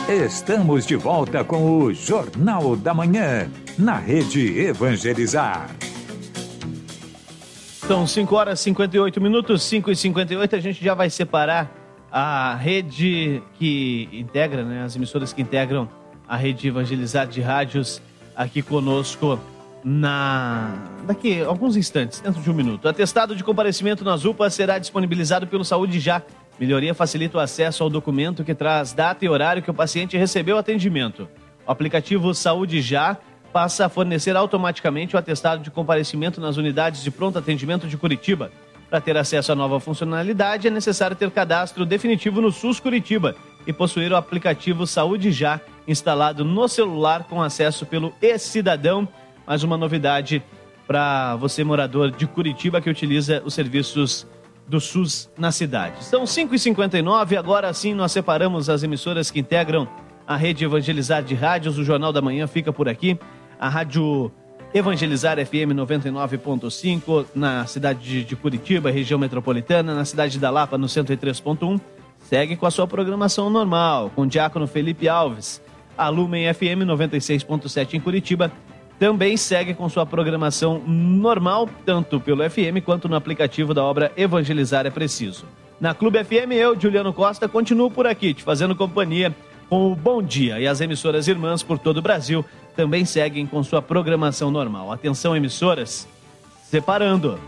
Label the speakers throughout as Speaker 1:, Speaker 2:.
Speaker 1: Estamos de volta com o Jornal da Manhã, na Rede Evangelizar.
Speaker 2: São 5h58, 5h58, a gente já vai separar a rede que integra, né, as emissoras que integram a Rede Evangelizar de rádios aqui conosco daqui a alguns instantes, dentro de um minuto. O atestado de comparecimento nas UPAs será disponibilizado pelo Saúde Já. Melhoria facilita o acesso ao documento que traz data e horário que o paciente recebeu atendimento. O aplicativo Saúde Já passa a fornecer automaticamente o atestado de comparecimento nas unidades de pronto atendimento de Curitiba. Para ter acesso à nova funcionalidade, é necessário ter cadastro definitivo no SUS Curitiba e possuir o aplicativo Saúde Já instalado no celular com acesso pelo e-Cidadão. Mais uma novidade para você, morador de Curitiba, que utiliza os serviços do SUS na cidade. São 5h59, agora sim nós separamos as emissoras que integram a Rede Evangelizar de rádios. O Jornal da Manhã fica por aqui. A Rádio Evangelizar FM 99.5 na cidade de Curitiba, região metropolitana, na cidade da Lapa no 103.1. Segue com a sua programação normal, com o diácono Felipe Alves. A Lumen FM 96.7 em Curitiba também segue com sua programação normal, tanto pelo FM quanto no aplicativo da obra Evangelizar é Preciso. Na Clube FM, eu, Juliano Costa, continuo por aqui, te fazendo companhia com o Bom Dia. E as emissoras irmãs por todo o Brasil também seguem com sua programação normal. Atenção, emissoras, separando.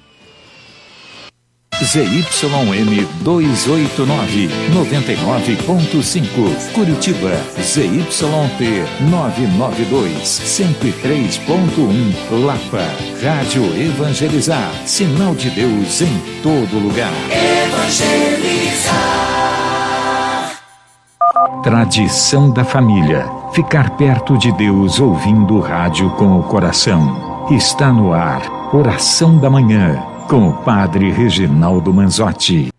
Speaker 1: ZYM 289, 99.5, Curitiba. ZYT 992, 103.1, Lapa. Rádio Evangelizar, sinal de Deus em todo lugar. Evangelizar. Tradição da família. Ficar perto de Deus ouvindo rádio com o coração. Está no ar, Oração da Manhã, com o Padre Reginaldo Manzotti.